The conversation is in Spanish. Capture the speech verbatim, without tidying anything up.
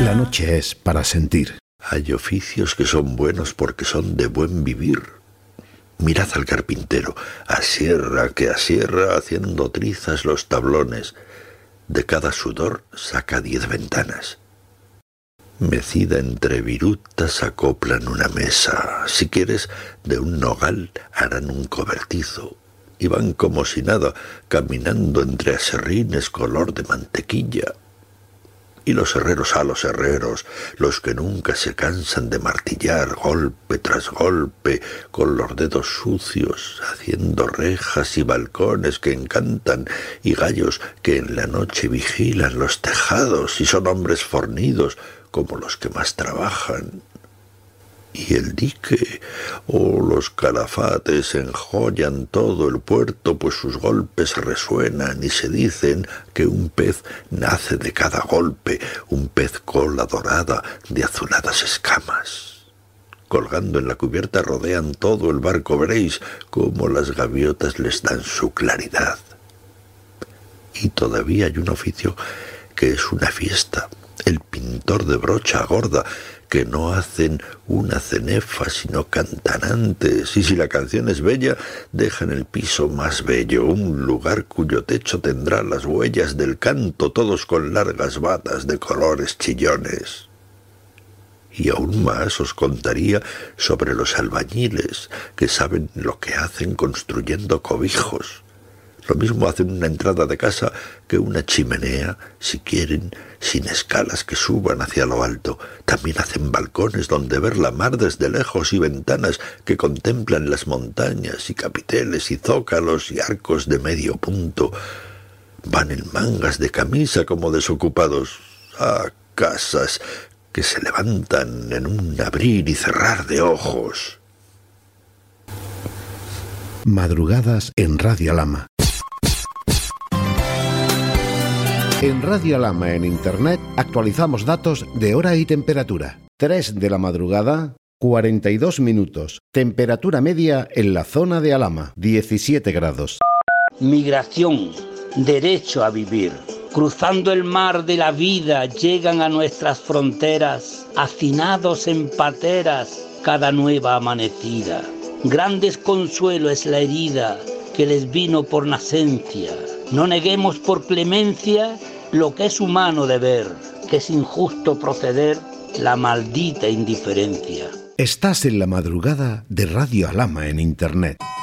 La noche es para sentir. Hay oficios que son buenos porque son de buen vivir. Mirad al carpintero, asierra que asierra haciendo trizas los tablones. De cada sudor saca diez ventanas. Mecida entre virutas acoplan una mesa. Si quieres, de un nogal harán un cobertizo. Y van como si nada, caminando entre aserrines color de mantequilla. Y los herreros a los herreros, los que nunca se cansan de martillar golpe tras golpe, con los dedos sucios, haciendo rejas y balcones que encantan, y gallos que en la noche vigilan los tejados, y son hombres fornidos, como los que más trabajan. Y el dique, oh, los calafates enjollan todo el puerto, pues sus golpes resuenan y se dicen que un pez nace de cada golpe, un pez cola dorada de azuladas escamas. Colgando en la cubierta rodean todo el barco, veréis cómo las gaviotas les dan su claridad. Y todavía hay un oficio que es una fiesta, el pintor de brocha gorda, que no hacen una cenefa sino cantan antes, y si la canción es bella, dejan el piso más bello, un lugar cuyo techo tendrá las huellas del canto, todos con largas batas de colores chillones. Y aún más os contaría sobre los albañiles, que saben lo que hacen construyendo cobijos. Lo mismo hacen una entrada de casa que una chimenea, si quieren, sin escalas que suban hacia lo alto. También hacen balcones donde ver la mar desde lejos y ventanas que contemplan las montañas y capiteles y zócalos y arcos de medio punto. Van en mangas de camisa como desocupados. ¡Ah, casas que se levantan en un abrir y cerrar de ojos! Madrugadas en Radio Alhama. En Radio Alhama en Internet actualizamos datos de hora y temperatura. tres de la madrugada, cuarenta y dos minutos. Temperatura media en la zona de Alhama, diecisiete grados. Migración, derecho a vivir. Cruzando el mar de la vida llegan a nuestras fronteras, hacinados en pateras cada nueva amanecida. Gran desconsuelo es la herida que les vino por nacencia. No neguemos por clemencia lo que es humano deber, que es injusto proceder la maldita indiferencia. Estás en la madrugada de Radio Alhama en Internet.